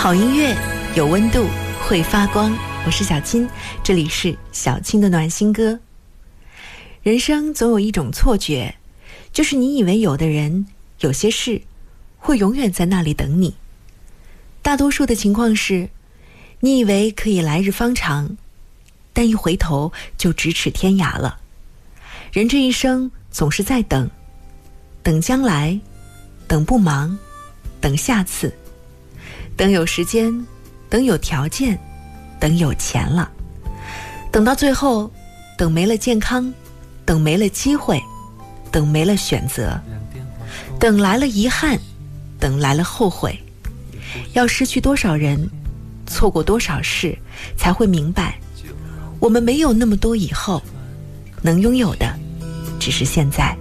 好音乐有温度，会发光。我是小青，这里是小青的暖心歌。人生总有一种错觉，就是你以为有的人有些事会永远在那里等你。大多数的情况是，你以为可以来日方长，但一回头就咫尺天涯了。人这一生总是在等，等将来，等不忙，等下次，等有时间，等有条件，等有钱了，等到最后，等没了健康，等没了机会，等没了选择，等来了遗憾，等来了后悔。要失去多少人，错过多少事，才会明白，我们没有那么多以后，能拥有的只是现在。